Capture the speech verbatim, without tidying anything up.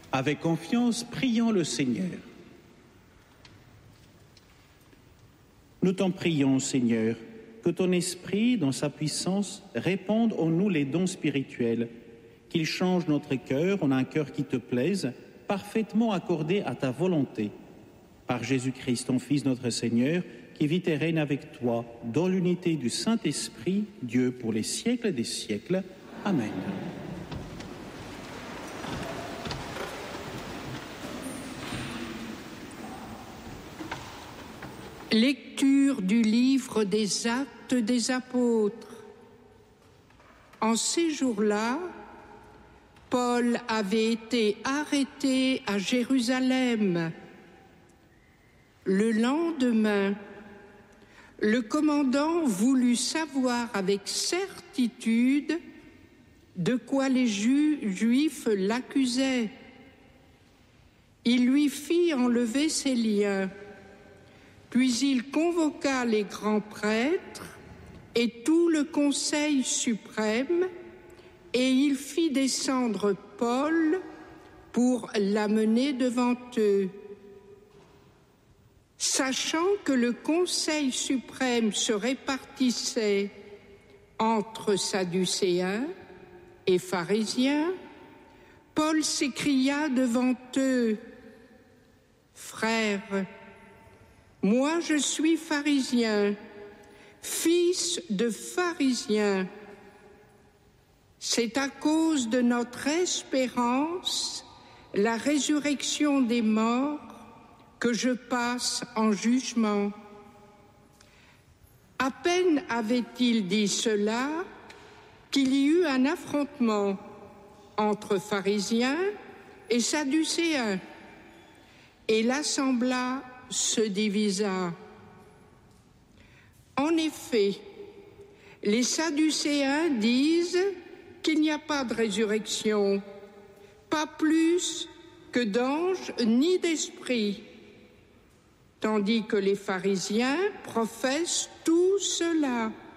Avec confiance, prions le Seigneur. Nous t'en prions, Seigneur, que ton esprit, dans sa puissance, répande en nous les dons spirituels, qu'il change notre cœur en un cœur qui te plaise, parfaitement accordé à ta volonté. Par Jésus-Christ, ton Fils, notre Seigneur, qui vit et règne avec toi, dans l'unité du Saint-Esprit, Dieu pour les siècles des siècles. Amen. Lecture du livre des Actes des Apôtres. En ces jours-là, Paul avait été arrêté à Jérusalem. Le lendemain, le commandant voulut savoir avec certitude de quoi les Ju- Juifs l'accusaient. Il lui fit enlever ses liens. Puis il convoqua les grands prêtres et tout le conseil suprême, et il fit descendre Paul pour l'amener devant eux. Sachant que le conseil suprême se répartissait entre Sadducéens et pharisiens, Paul s'écria devant eux: « Frères, moi je suis pharisien, fils de pharisien. C'est à cause de notre espérance, la résurrection des morts, que je passe en jugement. » À peine avait-il dit cela qu'il y eut un affrontement entre pharisiens et sadducéens, et l'assemblée se divisa. En effet, les sadducéens disent qu'il n'y a pas de résurrection, pas plus que d'anges ni d'esprits, tandis que les pharisiens professent tout cela.